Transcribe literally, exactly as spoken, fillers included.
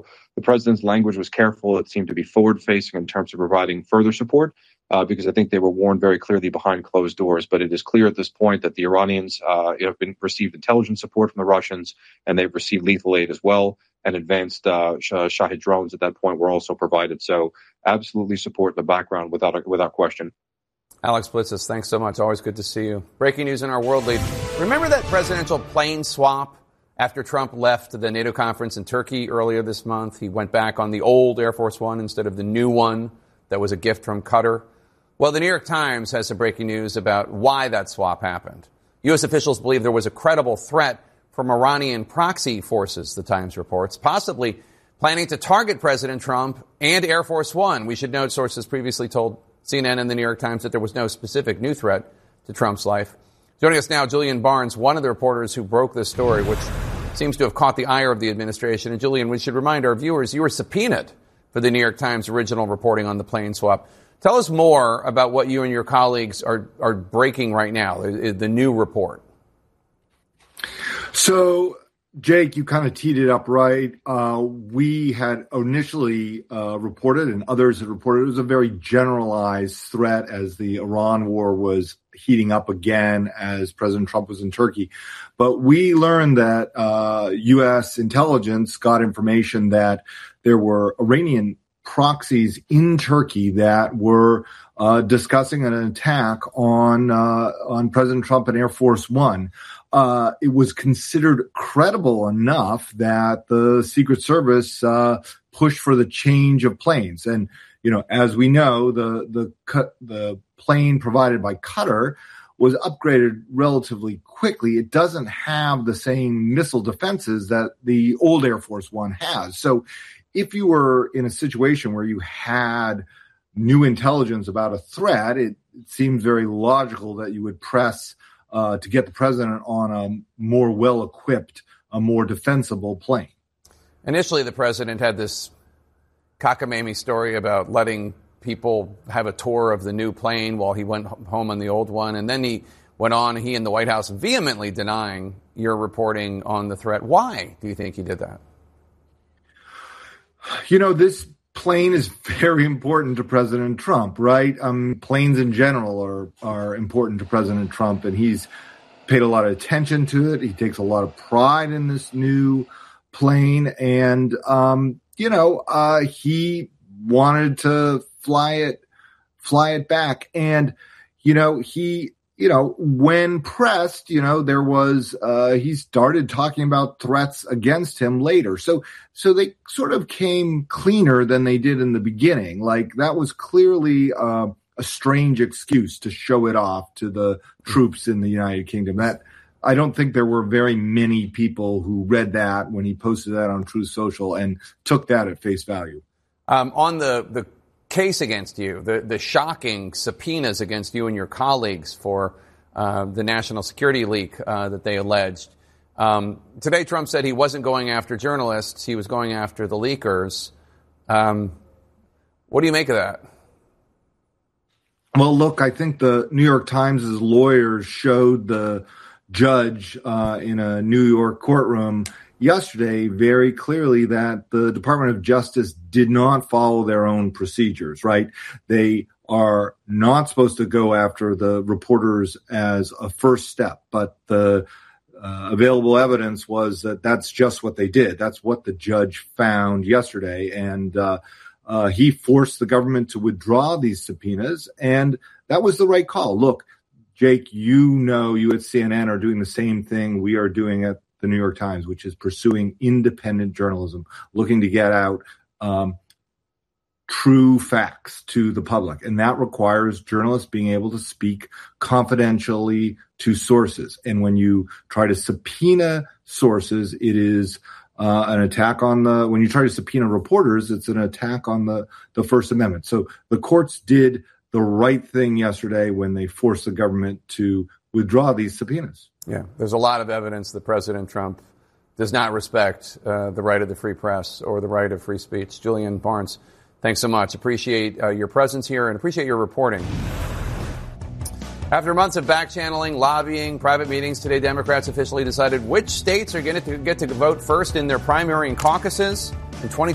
the president's language was careful. It seemed to be forward-facing in terms of providing further support, uh, because I think they were warned very clearly behind closed doors. But it is clear at this point that the Iranians uh, have been received intelligence support from the Russians, and they've received lethal aid as well. And advanced uh, Shahed drones at that point were also provided. So absolutely support in the background without a, without question. Alex Blitzis, thanks so much. Always good to see you. Breaking news in our world lead. Remember that presidential plane swap after Trump left the NATO conference in Turkey earlier this month? He went back on the old Air Force One instead of the new one that was a gift from Qatar. Well, the New York Times has some breaking news about why that swap happened. U S officials believe there was a credible threat from Iranian proxy forces, the Times reports, possibly planning to target President Trump and Air Force One. We should note sources previously told C N N and the New York Times that there was no specific new threat to Trump's life. Joining us now, Julian Barnes, one of the reporters who broke this story, which seems to have caught the ire of the administration. And Julian, we should remind our viewers, you were subpoenaed for the New York Times original reporting on the plane swap. Tell us more about what you and your colleagues are, are breaking right now, the new report. So, Jake, you kind of teed it up right. Uh, we had initially uh, reported, and others had reported, it was a very generalized threat as the Iran war was heating up again as President Trump was in Turkey. But we learned that uh, U S intelligence got information that there were Iranian proxies in Turkey that were uh, discussing an attack on uh, on President Trump and Air Force One. Uh, it was considered credible enough that the Secret Service uh, pushed for the change of planes. And, you know, as we know, the the the plane provided by Qatar was upgraded relatively quickly. It doesn't have the same missile defenses that the old Air Force One has. So if you were in a situation where you had new intelligence about a threat, it, it seems very logical that you would press Uh, to get the president on a more well-equipped, a more defensible plane. Initially, the president had this cockamamie story about letting people have a tour of the new plane while he went home on the old one. And then he went on, he and the White House vehemently denying your reporting on the threat. Why do you think he did that? You know, this plane is very important to President Trump, right? Um, planes in general are are important to President Trump, and he's paid a lot of attention to it. He takes a lot of pride in this new plane, and um, you know, uh, he wanted to fly it, fly it back, and you know, he. You know, when pressed, you know, there was, uh, he started talking about threats against him later. So, so they sort of came cleaner than they did in the beginning. Like that was clearly, uh, a strange excuse to show it off to the troops in the United Kingdom. That, I don't think there were very many people who read that when he posted that on Truth Social and took that at face value. Um, on the, the, case against you, the, the shocking subpoenas against you and your colleagues for uh, the national security leak uh, that they alleged. Um, today, Trump said he wasn't going after journalists. He was going after the leakers. Um, what do you make of that? Well, look, I think the New York Times' lawyers showed the judge uh, in a New York courtroom yesterday very clearly that the Department of Justice did not follow their own procedures, right? They are not supposed to go after the reporters as a first step, but the uh, available evidence was that that's just what they did. That's what the judge found yesterday. And uh, uh, he forced the government to withdraw these subpoenas, and that was the right call. Look, Jake, you know, you at C N N are doing the same thing we are doing at the New York Times, which is pursuing independent journalism, looking to get out um, true facts to the public. And that requires journalists being able to speak confidentially to sources. And when you try to subpoena sources, it is uh, an attack on the, when you try to subpoena reporters, it's an attack on the, the First Amendment. So the courts did the right thing yesterday when they forced the government to withdraw these subpoenas. Yeah, there's a lot of evidence that President Trump does not respect uh, the right of the free press or the right of free speech. Julian Barnes, thanks so much. Appreciate uh, your presence here and appreciate your reporting. After months of back-channeling, lobbying, private meetings, today Democrats officially decided which states are going to get to vote first in their primary and caucuses in twenty